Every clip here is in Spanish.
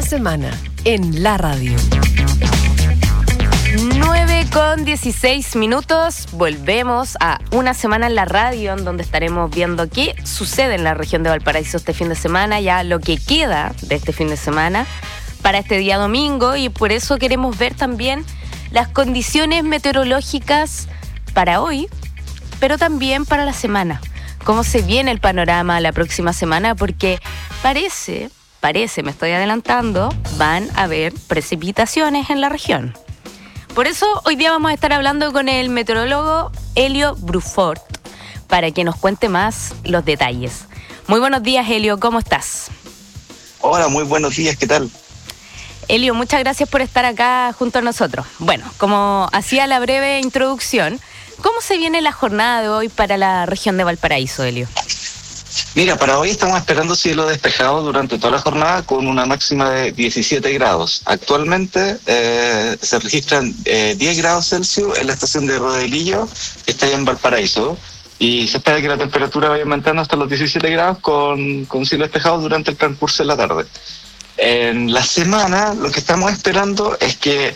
semana en la radio. 9:16. Volvemos a una semana en la radio, en donde estaremos viendo qué sucede en la región de Valparaíso este fin de semana, ya lo que queda de este fin de semana para este día domingo, y por eso queremos ver también las condiciones meteorológicas para hoy, pero también para la semana. Cómo se viene el panorama la próxima semana, porque parece, me estoy adelantando, van a haber precipitaciones en la región. Por eso hoy día vamos a estar hablando con el meteorólogo Helio Brufort para que nos cuente más los detalles. Muy buenos días, Helio, ¿cómo estás? Hola, muy buenos días, ¿qué tal? Helio, muchas gracias por estar acá junto a nosotros. Bueno, como hacía la breve introducción, ¿cómo se viene la jornada de hoy para la región de Valparaíso, Helio? Mira, para hoy estamos esperando cielo despejado durante toda la jornada con una máxima de 17 grados. Actualmente se registran 10 grados Celsius en la estación de Rodelillo, que está allá en Valparaíso, y se espera que la temperatura vaya aumentando hasta los 17 grados con cielo despejado durante el transcurso de la tarde. En la semana lo que estamos esperando es que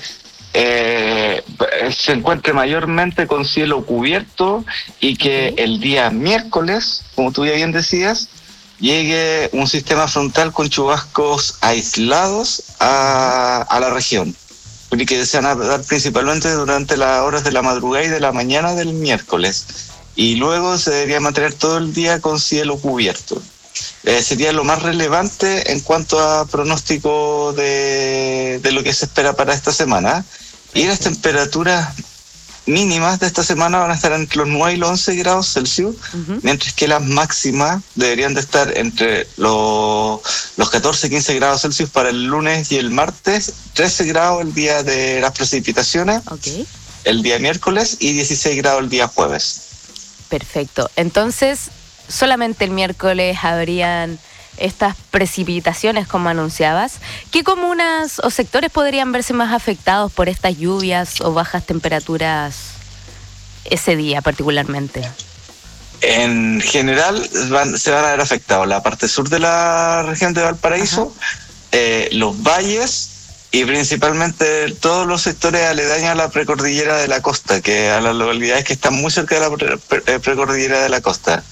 se encuentre mayormente con cielo cubierto y que el día miércoles, como tú ya bien decías, llegue un sistema frontal con chubascos aislados a la región, y que se van a dar principalmente durante las horas de la madrugada y de la mañana del miércoles, y luego se debería mantener todo el día con cielo cubierto. Sería lo más relevante en cuanto a pronóstico de lo que se espera para esta semana. Y las temperaturas mínimas de esta semana van a estar entre los 9 y los 11 grados Celsius, mientras que las máximas deberían de estar entre los 14 y 15 grados Celsius para el lunes y el martes, 13 grados el día de las precipitaciones, el día miércoles, y 16 grados el día jueves. Perfecto. Entonces, solamente el miércoles habrían estas precipitaciones, como anunciabas. ¿Qué comunas o sectores podrían verse más afectados por estas lluvias o bajas temperaturas ese día particularmente? En general se van a ver afectados la parte sur de la región de Valparaíso, los valles y principalmente todos los sectores aledaños a la precordillera de la costa, que a las localidades que están muy cerca de la precordillera de la costa.